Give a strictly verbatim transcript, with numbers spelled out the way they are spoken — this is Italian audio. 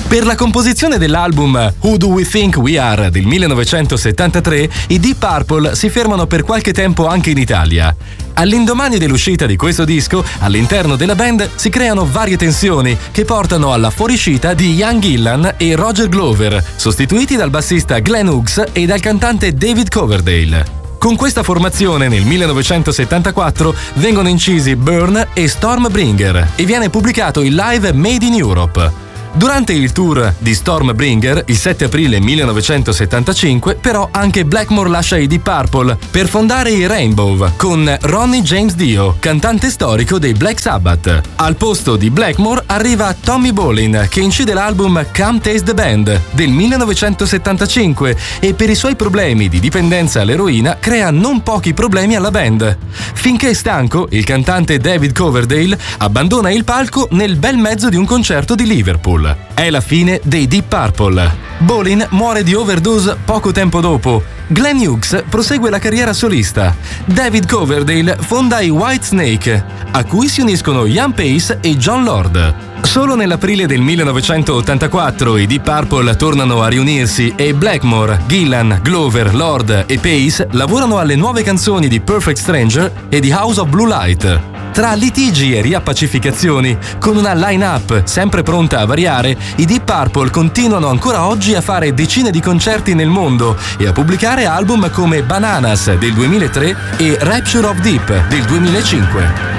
Per la composizione dell'album Who Do We Think We Are del millenovecentosettantatré, i Deep Purple si fermano per qualche tempo anche in Italia. All'indomani dell'uscita di questo disco, all'interno della band si creano varie tensioni che portano alla fuoriuscita di Ian Gillan e Roger Glover, sostituiti dal bassista Glenn Hughes e dal cantante David Coverdale. Con questa formazione nel millenovecentosettantaquattro vengono incisi Burn e Stormbringer e viene pubblicato il live Made in Europe. Durante il tour di Stormbringer, il sette aprile millenovecentosettantacinque, però anche Blackmore lascia i Deep Purple per fondare i Rainbow con Ronnie James Dio, cantante storico dei Black Sabbath. Al posto di Blackmore arriva Tommy Bolin, che incide l'album Come Taste the Band del millenovecentosettantacinque e per i suoi problemi di dipendenza all'eroina crea non pochi problemi alla band. Finché stanco, il cantante David Coverdale abbandona il palco nel bel mezzo di un concerto di Liverpool. È la fine dei Deep Purple. Bolin muore di overdose poco tempo dopo. Glenn Hughes prosegue la carriera solista. David Coverdale fonda i Whitesnake, a cui si uniscono Ian Pace e Jon Lord. Solo nell'aprile del millenovecentottantaquattro i Deep Purple tornano a riunirsi e Blackmore, Gillan, Glover, Lord e Pace lavorano alle nuove canzoni di Perfect Stranger e di House of Blue Light. Tra litigi e riappacificazioni, con una line-up sempre pronta a variare, i Deep Purple continuano ancora oggi a fare decine di concerti nel mondo e a pubblicare album come Bananas del duemilatré e Rapture of Deep del duemilacinque.